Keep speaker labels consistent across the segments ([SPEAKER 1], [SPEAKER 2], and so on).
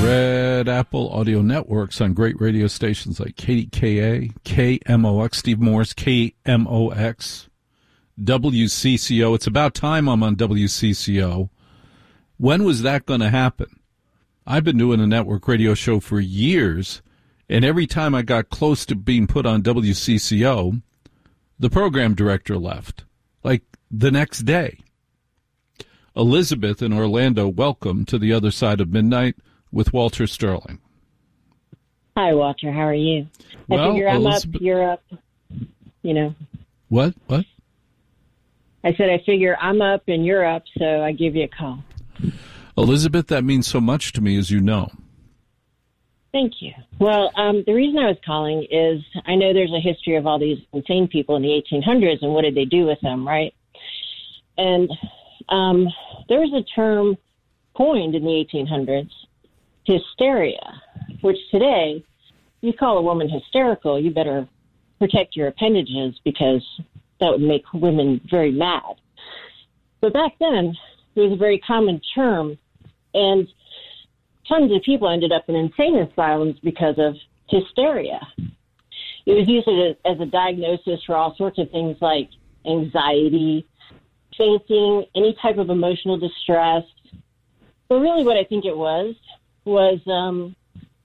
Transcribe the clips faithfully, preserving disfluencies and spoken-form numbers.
[SPEAKER 1] Red Apple Audio Networks on great radio stations like K D K A, K M O X, Steve Morris, K M O X, W C C O. It's about time I'm on W C C O. When was that going to happen? I've been doing a network radio show for years, and every time I got close to being put on W C C O, the program director left, like the next day. Elizabeth in Orlando, welcome to the other side of midnight with Walter Sterling.
[SPEAKER 2] Hi, Walter. How are you? I
[SPEAKER 1] well,
[SPEAKER 2] figure I'm
[SPEAKER 1] Elizabeth...
[SPEAKER 2] up, you're up, you know.
[SPEAKER 1] What? What?
[SPEAKER 2] I said I figure I'm up and you're up, so I give you a call.
[SPEAKER 1] Elizabeth, that means so much to me, as you know.
[SPEAKER 2] Thank you. Well, um, the reason I was calling is I know there's a history of all these insane people in the eighteen hundreds, and what did they do with them, right? And um, there was a term coined in the eighteen hundreds, hysteria, which today, you call a woman hysterical, you better protect your appendages because that would make women very mad. But back then, it was a very common term, and tons of people ended up in insane asylums because of hysteria. It was used as a, as a diagnosis for all sorts of things like anxiety, fainting, any type of emotional distress. But really what I think it was, was, um,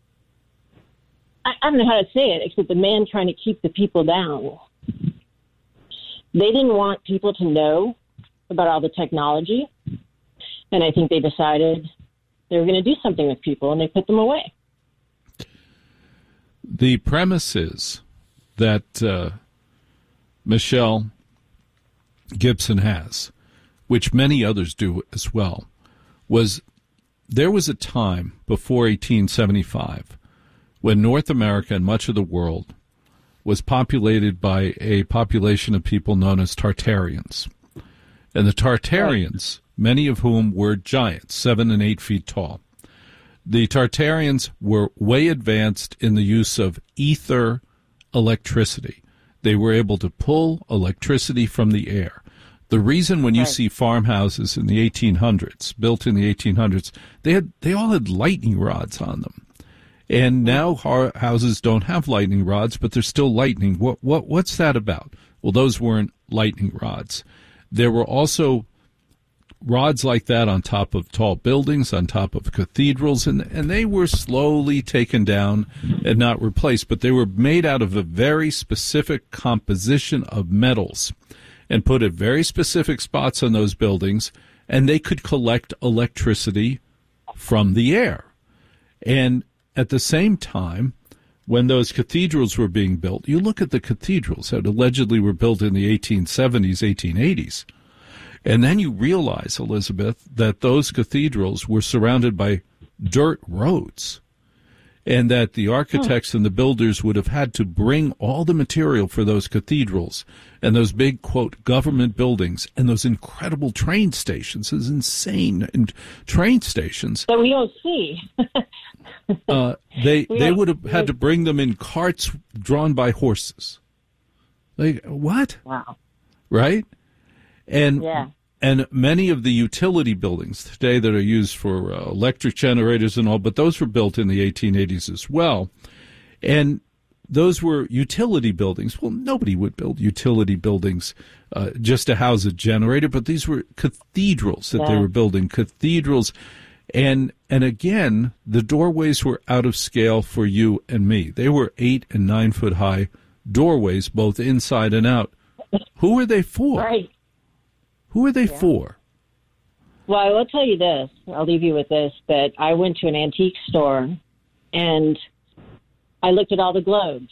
[SPEAKER 2] I, I don't know how to say it, except the man trying to keep the people down. They didn't want people to know about all the technology, and I think they decided they were going to do something with people, and they put them away.
[SPEAKER 1] The premise is that uh, Michelle Gibson has, which many others do as well, was there was a time before eighteen seventy-five when North America and much of the world was populated by a population of people known as Tartarians. And the Tartarians, many of whom were giants, seven and eight feet tall. The Tartarians were way advanced in the use of ether electricity. They were able to pull electricity from the air. The reason when you
[SPEAKER 2] right.
[SPEAKER 1] see farmhouses in the eighteen hundreds, built in the eighteen hundreds, they had they all had lightning rods on them. And now houses don't have lightning rods, but they're still lightning. What what what's that about? Well, those weren't lightning rods. There were also rods like that on top of tall buildings, on top of cathedrals, and, and they were slowly taken down and not replaced, but they were made out of a very specific composition of metals and put at very specific spots on those buildings, and they could collect electricity from the air. And at the same time, when those cathedrals were being built, you look at the cathedrals that allegedly were built in the eighteen seventies, eighteen eighties, and then you realize, Elizabeth, that those cathedrals were surrounded by dirt roads, and that the architects and the builders would have had to bring all the material for those cathedrals and those big, quote, government buildings and those incredible train stations, those insane and train stations.
[SPEAKER 2] That we don't see.
[SPEAKER 1] uh, they they would have had to bring them in carts drawn by horses. Like, what?
[SPEAKER 2] Wow.
[SPEAKER 1] Right? And
[SPEAKER 2] yeah.
[SPEAKER 1] and many of the utility buildings today that are used for uh, electric generators and all, but those were built in the eighteen eighties as well. And those were utility buildings. Well, nobody would build utility buildings uh, just to house a generator, but these were cathedrals that yeah. they were building, cathedrals. And and again, the doorways were out of scale for you and me. They were eight and nine foot high doorways, both inside and out. Who were they for?
[SPEAKER 2] Right.
[SPEAKER 1] Who are they
[SPEAKER 2] yeah.
[SPEAKER 1] for?
[SPEAKER 2] Well, I will tell you this. I'll leave you with this, that I went to an antique store, and I looked at all the globes,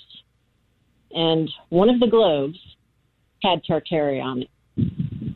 [SPEAKER 2] and one of the globes had Tartaria on it.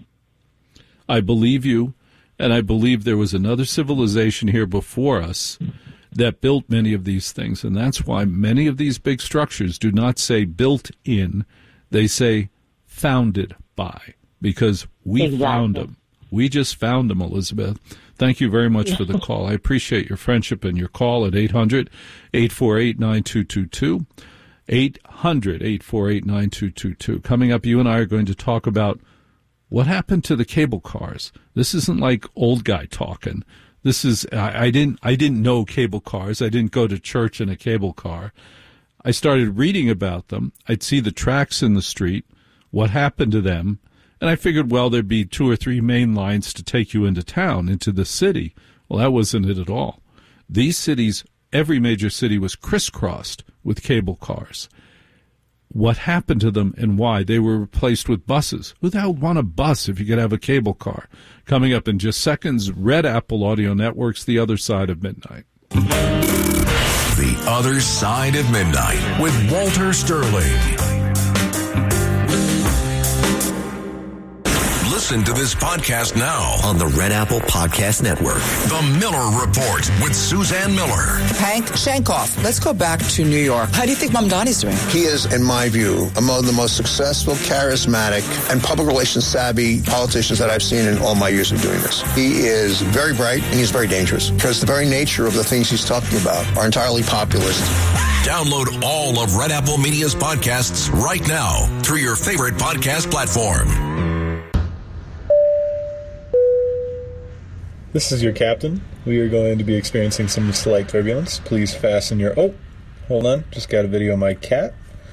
[SPEAKER 1] I believe you, and I believe there was another civilization here before us that built many of these things, and that's why many of these big structures do not say built in, they say founded by. Because we
[SPEAKER 2] exactly.
[SPEAKER 1] found them. We just found them, Elizabeth. Thank you very much for the call. I appreciate your friendship and your call at eight hundred, eight four eight, nine two two two. eight hundred, eight four eight, nine two two two. Coming up, you and I are going to talk about what happened to the cable cars. This isn't like old guy talking. This is I, I didn't I didn't know cable cars. I didn't go to church in a cable car. I started reading about them. I'd see the tracks in the street, what happened to them, and I figured, well, there'd be two or three main lines to take you into town, into the city. Well, that wasn't it at all. These cities, every major city was crisscrossed with cable cars. What happened to them and why? They were replaced with buses. Who the hell would want a bus if you could have a cable car? Coming up in just seconds, Red Apple Audio Network's The Other Side of Midnight.
[SPEAKER 3] The Other Side of Midnight with Walter Sterling. Listen to this podcast now on the Red Apple Podcast Network. The Miller Report with Suzanne Miller.
[SPEAKER 4] Hank Shankoff, let's go back to New York. How do you think Mamdani's doing?
[SPEAKER 5] He is, in my view, among the most successful, charismatic, and public relations savvy politicians that I've seen in all my years of doing this. He is very bright and he's very dangerous because the very nature of the things he's talking about are entirely populist.
[SPEAKER 3] Download all of Red Apple Media's podcasts right now through your favorite podcast platform.
[SPEAKER 6] This is your captain. We are going to be experiencing some slight turbulence. Please fasten your... Oh, hold on. Just got a video of my cat.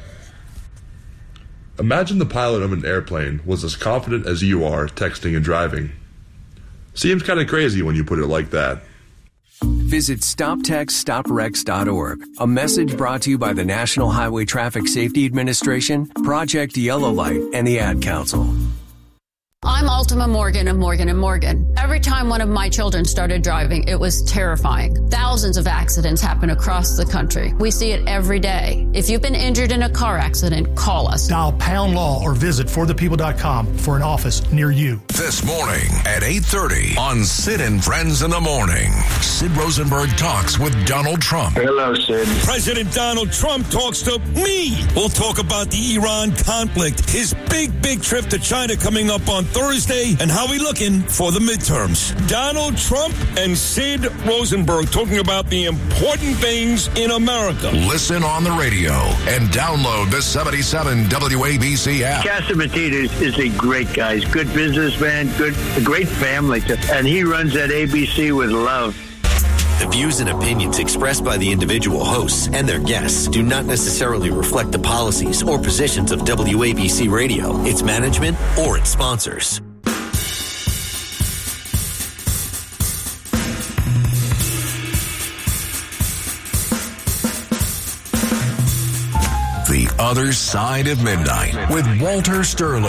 [SPEAKER 7] Imagine the pilot of an airplane was as confident as you are texting and driving. Seems kind of crazy when you put it like that.
[SPEAKER 8] Visit stop text stop wrecks dot org. A message brought to you by the National Highway Traffic Safety Administration, Project Yellow Light, and the Ad Council.
[SPEAKER 9] I'm Ultima Morgan of Morgan and Morgan. Every time one of my children started driving, it was terrifying. Thousands of accidents happen across the country. We see it every day. If you've been injured in a car accident, call us.
[SPEAKER 10] Dial pound law or visit for the people dot com for an office near you.
[SPEAKER 3] This morning at eight thirty on Sid and Friends in the Morning, Sid Rosenberg talks with Donald Trump.
[SPEAKER 11] Hello, Sid.
[SPEAKER 12] President Donald Trump talks to me. We'll talk about the Iran conflict, his big, big trip to China coming up on Thursday, and how we looking for the midterms. Donald Trump and Sid Rosenberg talking about the important things in America.
[SPEAKER 3] Listen on the radio and download the seventy-seven W A B C app.
[SPEAKER 11] Catsimatidis is a great guy. He's a good businessman, good, a great family, and he runs that A B C with love.
[SPEAKER 13] The views and opinions expressed by the individual hosts and their guests do not necessarily reflect the policies or positions of W A B C Radio, its management, or its sponsors.
[SPEAKER 3] The Other Side of Midnight with Walter Sterling.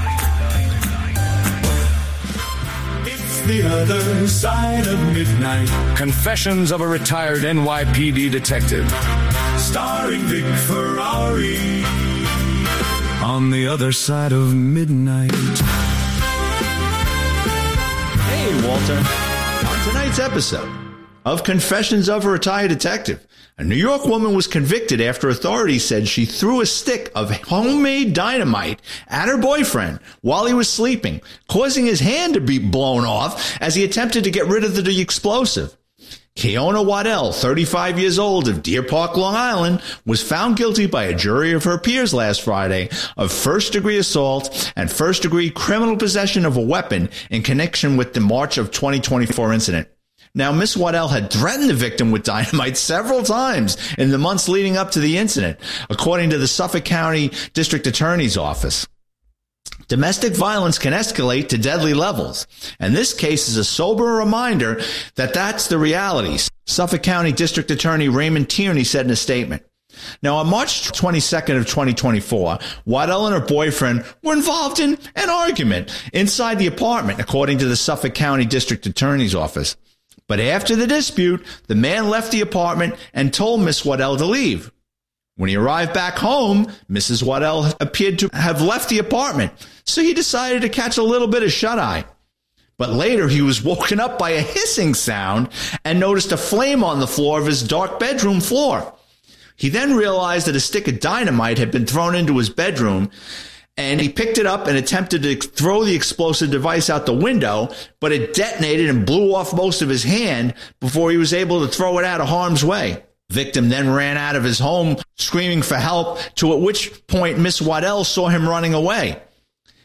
[SPEAKER 14] The Other Side of Midnight. Confessions of a Retired N Y P D Detective. Starring Vic Ferrari. On the Other Side of Midnight.
[SPEAKER 15] Hey, Walter. On tonight's episode of Confessions of a Retired Detective, a New York woman was convicted after authorities said she threw a stick of homemade dynamite at her boyfriend while he was sleeping, causing his hand to be blown off as he attempted to get rid of the explosive. Keona Waddell, thirty-five years old, of Deer Park, Long Island, was found guilty by a jury of her peers last Friday of first-degree assault and first-degree criminal possession of a weapon in connection with the March of twenty twenty-four incident. Now, Miss Waddell had threatened the victim with dynamite several times in the months leading up to the incident, according to the Suffolk County District Attorney's Office. Domestic violence can escalate to deadly levels, and this case is a sober reminder that that's the reality, Suffolk County District Attorney Raymond Tierney said in a statement. Now, on March twenty-second of twenty twenty-four, Waddell and her boyfriend were involved in an argument inside the apartment, according to the Suffolk County District Attorney's Office. But after the dispute, the man left the apartment and told Miss Waddell to leave. When he arrived back home, Missus Waddell appeared to have left the apartment, so he decided to catch a little bit of shut-eye. But later, he was woken up by a hissing sound and noticed a flame on the floor of his dark bedroom floor. He then realized that a stick of dynamite had been thrown into his bedroom, and he picked it up and attempted to throw the explosive device out the window, but it detonated and blew off most of his hand before he was able to throw it out of harm's way. Victim then ran out of his home screaming for help, to at which point Miss Waddell saw him running away.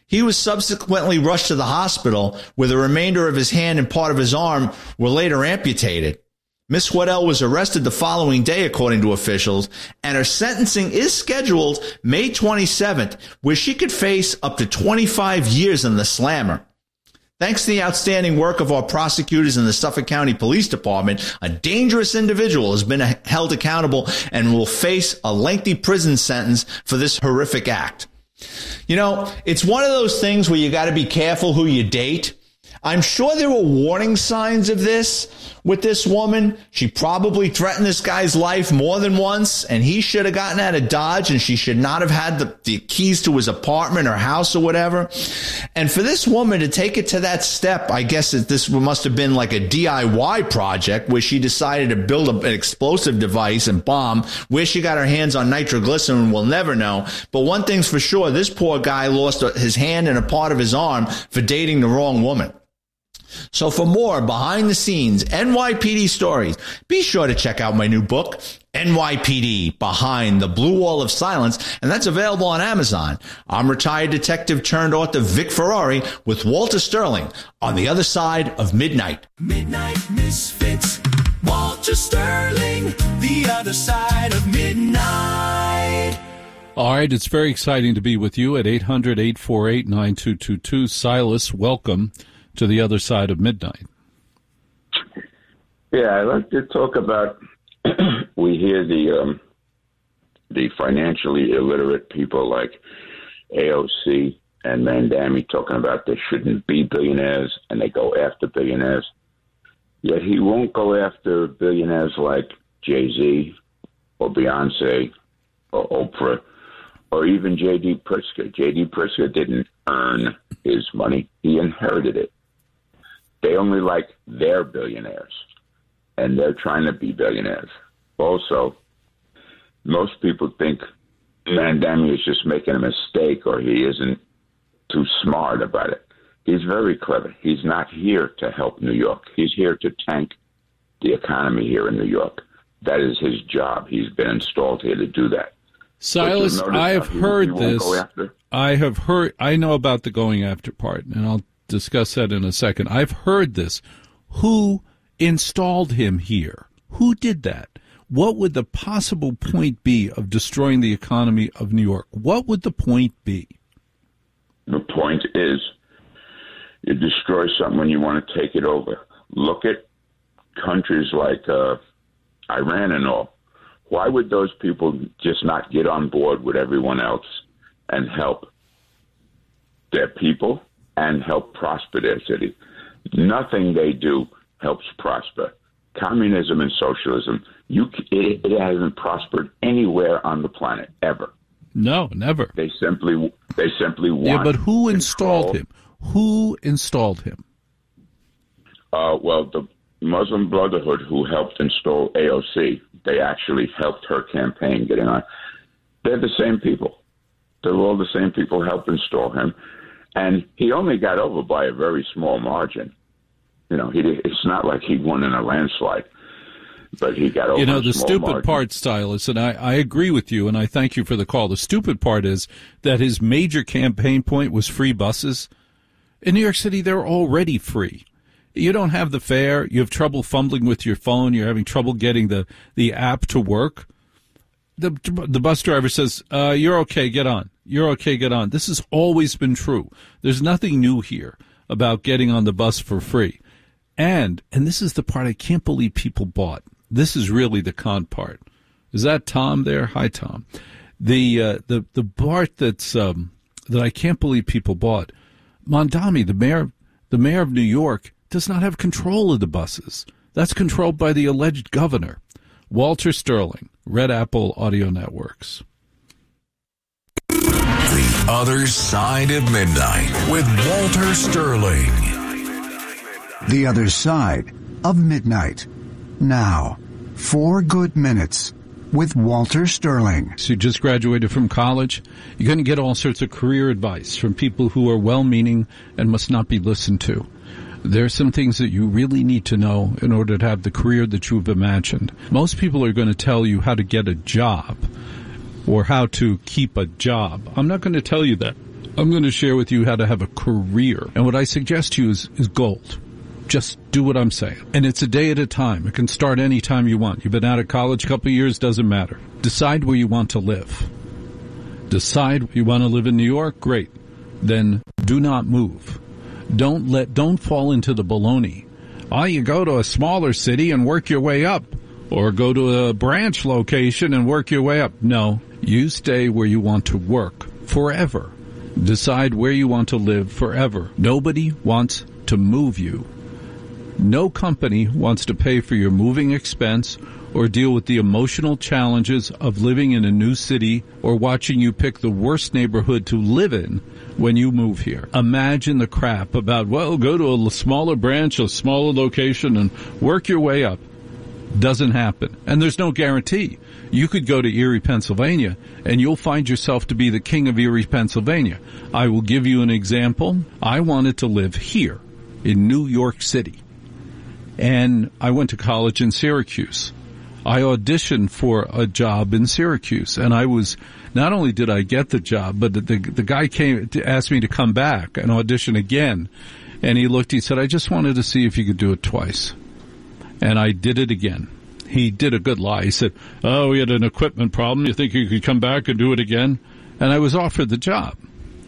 [SPEAKER 15] He was subsequently rushed to the hospital where the remainder of his hand and part of his arm were later amputated. Miss Waddell was arrested the following day, according to officials, and her sentencing is scheduled May twenty-seventh, where she could face up to twenty-five years in the slammer. Thanks to the outstanding work of our prosecutors in the Suffolk County Police Department, a dangerous individual has been held accountable and will face a lengthy prison sentence for this horrific act. You know, it's one of those things where you got to be careful who you date. I'm sure there were warning signs of this with this woman. She probably threatened this guy's life more than once, and he should have gotten out of Dodge, and she should not have had the, the keys to his apartment or house or whatever. And for this woman to take it to that step, I guess that this must have been like a D I Y project where she decided to build a, an explosive device and bomb. Where she got her hands on nitroglycerin, we'll never know. But one thing's for sure, this poor guy lost his hand and a part of his arm for dating the wrong woman. So for more behind the scenes N Y P D stories, be sure to check out my new book, N Y P D Behind the Blue Wall of Silence, and that's available on Amazon. I'm retired detective turned author Vic Ferrari with Walter Sterling on the other side of midnight.
[SPEAKER 16] Midnight Misfits, Walter Sterling, the other side of midnight.
[SPEAKER 1] All right, it's very exciting to be with you at eight hundred, eight four eight, nine two two two. Silas, welcome to the other side of midnight.
[SPEAKER 17] Yeah, I'd like to talk about, we hear the um, the financially illiterate people like A O C and Mandami talking about there shouldn't be billionaires, and they go after billionaires. Yet he won't go after billionaires like Jay-Z or Beyonce or Oprah or even J D. Pritzker. J D. Pritzker didn't earn his money. He inherited it. They only like their billionaires, and they're trying to be billionaires. Also, most people think Mandami is just making a mistake or he isn't too smart about it. He's very clever. He's not here to help New York. He's here to tank the economy here in New York. That is his job. He's been installed here to do that.
[SPEAKER 1] Silas, I have heard this. I have heard, I know about the going after part, and I'll discuss that in a second. I've heard this. Who installed him here? Who did that? What would the possible point be of destroying the economy of New York? What would the point be?
[SPEAKER 17] The point is, you destroy something when you want to take it over. Look at countries like uh, Iran and all. Why would those people just not get on board with everyone else and help their people and help prosper their city? Nothing they do helps prosper. Communism and socialism, you it, it hasn't prospered anywhere on the planet ever.
[SPEAKER 1] No, never.
[SPEAKER 17] They simply they simply want.
[SPEAKER 1] Yeah, but who installed
[SPEAKER 17] control.
[SPEAKER 1] him? Who installed him?
[SPEAKER 17] Uh, well, the Muslim Brotherhood, who helped install A O C, they actually helped her campaign getting on. They're the same people. They're all the same people who helped install him. And he only got over by a very small margin. You know, he it's not like he won in a landslide, but he got over
[SPEAKER 1] You know,
[SPEAKER 17] a
[SPEAKER 1] the
[SPEAKER 17] small
[SPEAKER 1] stupid
[SPEAKER 17] margin.
[SPEAKER 1] part, Silas, and I, I agree with you, and I thank you for the call. The stupid part is that his major campaign point was free buses. In New York City, they're already free. You don't have the fare. You have trouble fumbling with your phone. You're having trouble getting the, the app to work. The, the bus driver says, uh, you're okay, get on. You're okay, get on. This has always been true. There's nothing new here about getting on the bus for free. And, and this is the part I can't believe people bought. This is really the con part. Is that Tom there? Hi, Tom. The, uh, the, the part that's, um, that I can't believe people bought. Mondami, the mayor, the mayor of New York, does not have control of the buses. That's controlled by the alleged governor. Walter Sterling, Red Apple Audio Networks.
[SPEAKER 3] The Other Side of Midnight with Walter Sterling.
[SPEAKER 18] The Other Side of Midnight. Now, four good minutes with Walter Sterling.
[SPEAKER 1] So you just graduated from college. You're going to get all sorts of career advice from people who are well-meaning and must not be listened to. There are some things that you really need to know in order to have the career that you've imagined. Most people are going to tell you how to get a job or how to keep a job. I'm not going to tell you that. I'm going to share with you how to have a career. And what I suggest to you is, is gold. Just do what I'm saying. And it's a day at a time. It can start any time you want. You've been out of college a couple of years, doesn't matter. Decide where you want to live. Decide you want to live in New York? Great. Then do not move. Don't let, don't fall into the baloney. Oh, you go to a smaller city and work your way up. Or go to a branch location and work your way up. No, you stay where you want to work forever. Decide where you want to live forever. Nobody wants to move you. No company wants to pay for your moving expense or deal with the emotional challenges of living in a new city or watching you pick the worst neighborhood to live in when you move here. Imagine the crap about, well, go to a smaller branch, a smaller location, and work your way up. Doesn't happen. And there's no guarantee. You could go to Erie, Pennsylvania, and you'll find yourself to be the king of Erie, Pennsylvania. I will give you an example. I wanted to live here in New York City. And I went to college in Syracuse. I auditioned for a job in Syracuse, and I was, not only did I get the job, but the, the, the guy came to ask me to come back and audition again. And he looked, he said, I just wanted to see if you could do it twice. And I did it again. He did a good lie. He said, oh, we had an equipment problem. You think you could come back and do it again? And I was offered the job.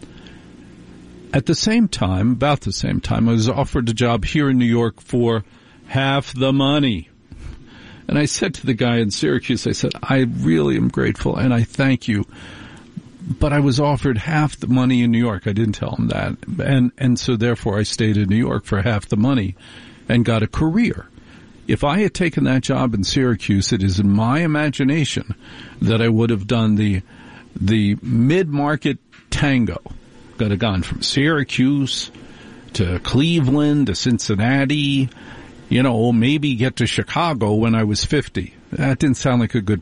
[SPEAKER 1] At the same time, about the same time, I was offered a job here in New York for half the money. And I said to the guy in Syracuse, I said, I really am grateful and I thank you. But I was offered half the money in New York. I didn't tell him that. And, and so therefore I stayed in New York for half the money and got a career. If I had taken that job in Syracuse, it is in my imagination that I would have done the, the mid-market tango. Could have gone from Syracuse to Cleveland to Cincinnati, you know, maybe get to Chicago when I was fifty. That didn't sound like a good